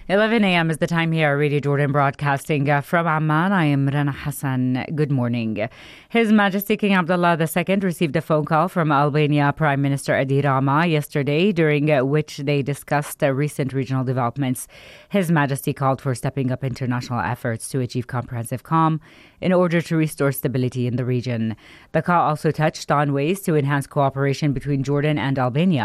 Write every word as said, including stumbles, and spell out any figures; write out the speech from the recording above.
eleven a.m. is the time here at Radio Jordan broadcasting uh, from Amman. I am Rana Hassan. Good morning. His Majesty King Abdullah the Second received a phone call from Albania Prime Minister Edi Rama yesterday, during uh, which they discussed uh, recent regional developments. His Majesty called for stepping up international efforts to achieve comprehensive calm in order to restore stability in the region. The call also touched on ways to enhance cooperation between Jordan and Albania.